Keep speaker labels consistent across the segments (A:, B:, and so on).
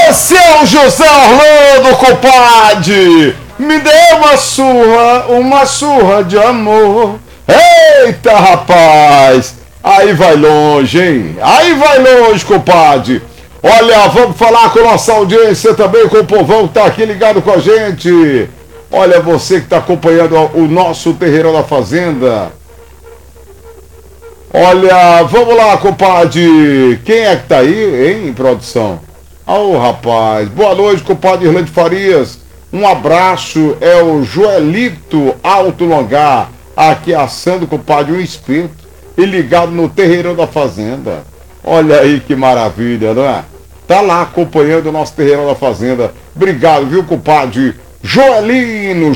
A: Ô, seu José Orlando, compadre, me dê uma surra de amor. Eita, rapaz, aí vai longe, hein? Aí vai longe, compadre. Olha, vamos falar com nossa audiência também, com o povão que tá aqui ligado com a gente. Olha, você que tá acompanhando o nosso Terreirão da Fazenda. Olha, vamos lá, compadre. Quem é que tá aí, hein, produção? Ô, rapaz. Boa noite, compadre Irlande Farias. Um abraço, é o Joelito Alto Longar, aqui assando, compadre, um espeto e ligado no Terreirão da Fazenda. Olha aí que maravilha, não é? Tá lá acompanhando o nosso Terreirão da Fazenda. Obrigado, viu, compadre? Joelino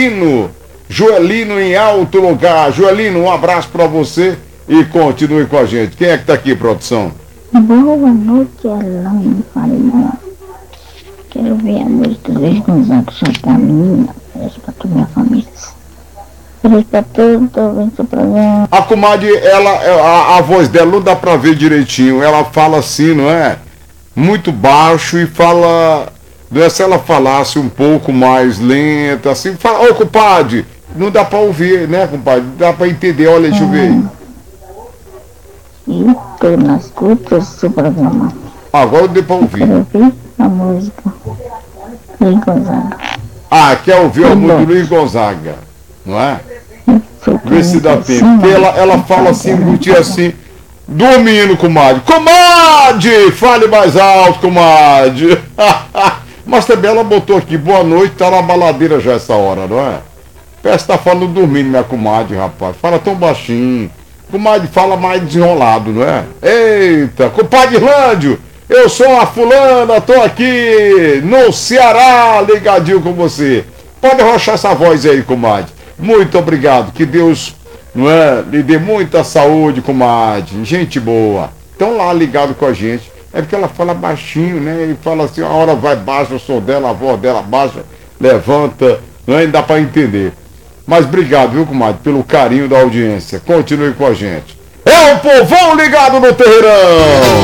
A: em Alto Lugar. Joelino, um abraço pra você e continue com a gente. Quem é que tá aqui, produção?
B: Boa noite, Elaine Farinha. Quero ver a música dos Gonzaga, só pra mim, pra toda minha família. Beijo pra todos, tô vendo seu programa.
A: A comadre, a voz dela não dá pra ver direitinho. Ela fala assim, não é? Muito baixo e fala... Se ela falasse um pouco mais lenta, assim, fala, ô, compadre, não dá pra ouvir, né, compadre? Não dá pra entender, olha, deixa eu ver aí.
B: E tô na escuta do seu programa.
A: Agora deu pra ouvir.
B: Quero ouvir a música Luiz Gonzaga.
A: Ah, quer ouvir a música do Luiz Gonzaga, não é? Vê se dá tempo. Porque ela fala assim, muito assim, dormindo, comadre. Comadre! Fale mais alto, comadre! Mas também ela botou aqui, boa noite, tá na baladeira já essa hora, não é? Parece que tá falando dormindo, minha comadre, rapaz. Fala tão baixinho. Comadre fala mais desenrolado, não é? Eita, compadre Irlândio, eu sou a fulana, tô aqui no Ceará, ligadinho com você. Pode arrochar essa voz aí, comadre. Muito obrigado, que Deus, não é, lhe dê muita saúde, comadre. Gente boa. Estão lá ligado com a gente. É porque ela fala baixinho, né? E fala assim, a hora vai baixa, o som dela, a voz dela baixa, levanta, não é? Dá pra entender. Mas obrigado, viu, comadre, pelo carinho da audiência. Continue com a gente. É o povão ligado no Terreirão!